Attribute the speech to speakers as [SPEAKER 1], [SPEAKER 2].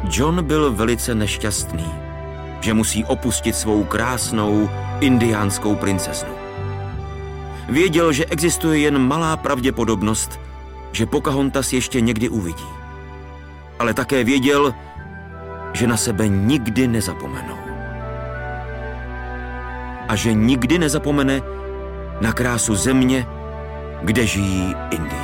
[SPEAKER 1] John byl velice nešťastný, že musí opustit svou krásnou indiánskou princeznu. Věděl, že existuje jen malá pravděpodobnost, že Pocahontas ještě někdy uvidí. Ale také věděl, že na sebe nikdy nezapomenou. A že nikdy nezapomene na krásu země, kde žijí Indiáni.